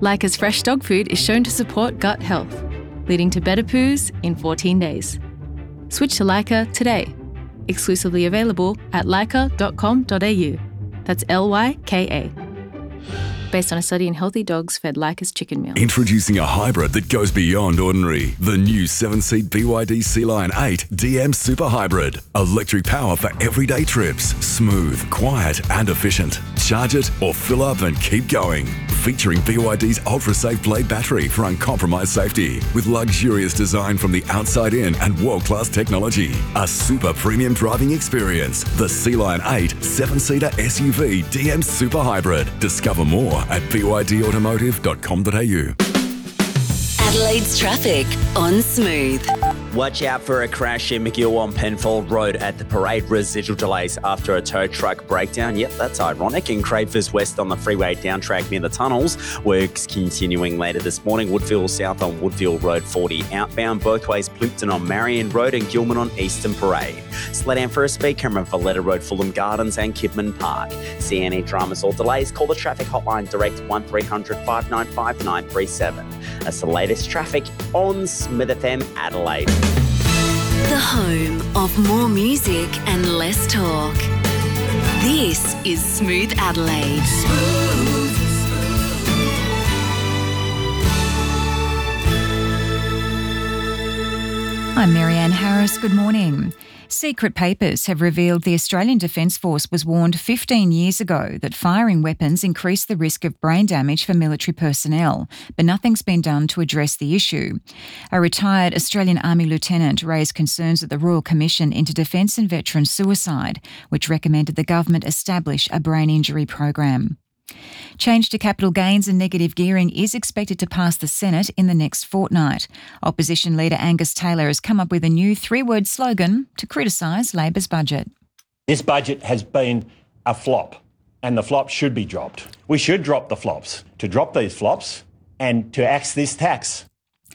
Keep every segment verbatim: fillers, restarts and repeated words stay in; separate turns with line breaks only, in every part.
Leica's fresh dog food is shown to support gut health, leading to better poos in fourteen days. Switch to Leica today. Exclusively available at leica dot com dot a u. That's L Y K A. Based on a study in healthy dogs fed Leica's chicken meal.
Introducing a hybrid that goes beyond ordinary. The new seven-seat B Y D Sea Lion eight D M Super Hybrid. Electric power for everyday trips. Smooth, quiet and efficient. Charge it or fill up and keep going. Featuring B Y D's ultra-safe blade battery for uncompromised safety. With luxurious design from the outside in and world-class technology. A super premium driving experience. The Sea Lion eight seven-seater S U V D M Super Hybrid. Discover more at b y d automotive dot com dot a u.
Adelaide's traffic on Smooth.
Watch out for a crash in McGill on Penfold Road at the Parade. Residual delays after a tow truck breakdown. Yep, that's ironic. In Cravers West on the freeway down track near the tunnels. Works continuing later this morning. Woodville South on Woodville Road forty outbound. Both ways Plympton on Marion Road and Gilman on Eastern Parade. Slow down for a speed camera for Valletta Road, Fulham Gardens and Kidman Park. See any dramas or delays? Call the traffic hotline direct one three hundred five nine five nine three seven. That's the latest traffic on Smith F M Adelaide.
The home of more music and less talk. This is Smooth Adelaide. Smooth.
I'm Marianne Harris. Good morning. Secret papers have revealed the Australian Defence Force was warned fifteen years ago that firing weapons increased the risk of brain damage for military personnel, but nothing's been done to address the issue. A retired Australian Army lieutenant raised concerns at the Royal Commission into Defence and Veteran Suicide, which recommended the government establish a brain injury program. Change to capital gains and negative gearing is expected to pass the Senate in the next fortnight. Opposition leader Angus Taylor has come up with a new three-word slogan to criticise Labor's budget.
This budget has been a flop, and the flop should be dropped. We should drop the flops. To drop these flops and to axe this tax.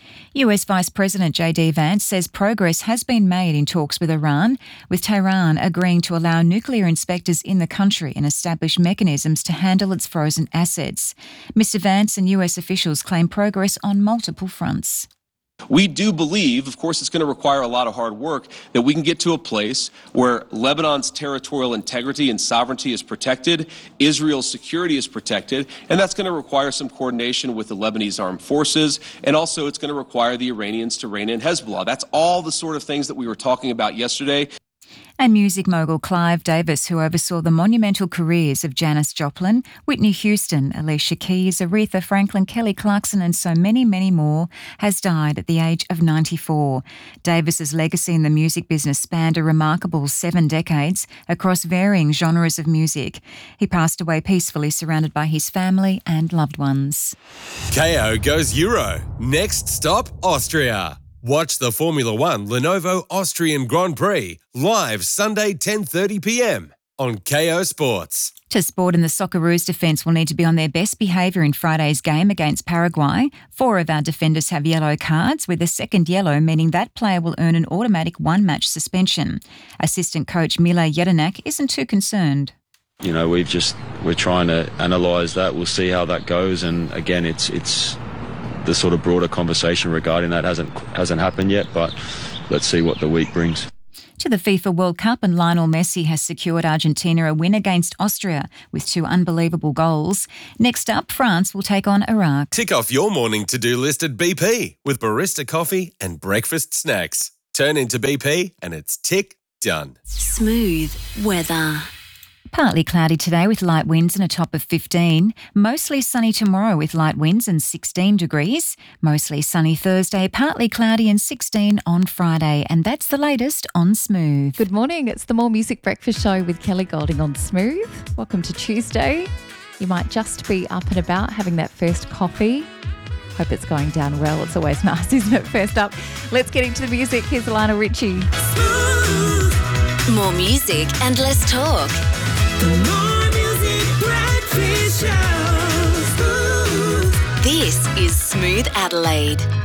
U S Vice President J D Vance says progress has been made in talks with Iran, with Tehran agreeing to allow nuclear inspectors in the country and establish mechanisms to handle its frozen assets. Mister Vance and U S officials claim progress on multiple fronts.
We do believe, of course it's going to require a lot of hard work, that we can get to a place where Lebanon's territorial integrity and sovereignty is protected, Israel's security is protected, and that's going to require some coordination with the Lebanese armed forces, and also it's going to require the Iranians to rein in Hezbollah. That's all the sort of things that we were talking about yesterday.
And music mogul Clive Davis, who oversaw the monumental careers of Janis Joplin, Whitney Houston, Alicia Keys, Aretha Franklin, Kelly Clarkson and so many, many more, has died at the age of ninety-four. Davis's legacy in the music business spanned a remarkable seven decades across varying genres of music. He passed away peacefully surrounded by his family and loved ones.
K O goes Euro. Next stop, Austria. Watch the Formula One Lenovo Austrian Grand Prix live Sunday ten thirty p m on K O Sports.
To sport, and the Socceroos defence will need to be on their best behaviour in Friday's game against Paraguay. Four of our defenders have yellow cards, with a second yellow meaning that player will earn an automatic one-match suspension. Assistant coach Mila Jedinak isn't too concerned.
You know, we've just we're trying to analyse that. We'll see how that goes, and again, it's it's. the sort of broader conversation regarding that hasn't hasn't happened yet, but let's see what the week brings.
To the FIFA World Cup, and Lionel Messi has secured Argentina a win against Austria with two unbelievable goals. Next up, France will take on Iraq.
Tick off your morning to-do list at B P with barista coffee and breakfast snacks. Turn into B P and it's tick done.
Smooth weather.
Partly cloudy today with light winds and a top of fifteen. Mostly sunny tomorrow with light winds and sixteen degrees. Mostly sunny Thursday, partly cloudy and sixteen on Friday. And that's the latest on Smooth.
Good morning. It's the More Music Breakfast Show with Kelly Golding on Smooth. Welcome to Tuesday. You might just be up and about having that first coffee. Hope it's going down well. It's always nice, isn't it? First up, let's get into the music. Here's Lionel Richie.
Smooth. More music and less talk. More music breakfast show. Smooth. This is Smooth Adelaide.